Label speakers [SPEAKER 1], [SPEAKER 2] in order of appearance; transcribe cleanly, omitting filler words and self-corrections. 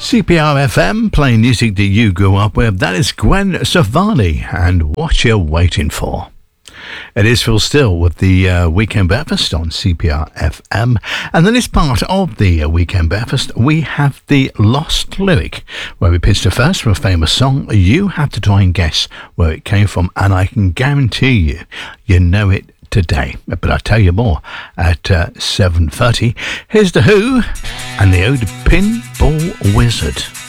[SPEAKER 1] CPR FM, playing music that you grew up with. That is Gwen Stefani and What You're Waiting For. It is Phil Still with the Weekend Breakfast on CPR FM. And then as part of the Weekend Breakfast, we have the Lost Lyric, where we pitched a verse from a famous song. You have to try and guess where it came from, and I can guarantee you know it today. But I'll tell you more at 7:30. Here's The Who and the Ode Pinball Wizard.